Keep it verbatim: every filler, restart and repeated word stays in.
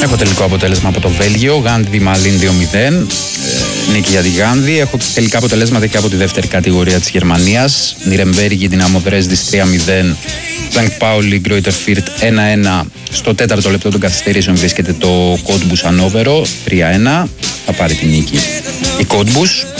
Έχω τελικό αποτέλεσμα από το Βέλγιο, Γάνδη Μαλίν δύο μηδέν, ε, νίκη για τη Γάνδη. Έχω τελικά αποτελέσματα και από τη δεύτερη κατηγορία της Γερμανίας, Νιρεμβέργη Δυναμό Δρέσδης τρία μηδέν, Ζανκ Πάουλι Γκρόιτερ Φίρτ ένα ένα. Στο τέταρτο λεπτό των καθυστερήσεων βρίσκεται το Κότμπους Ανόβερο τρία ένα, θα πάρει τη νίκη η Κότμπους.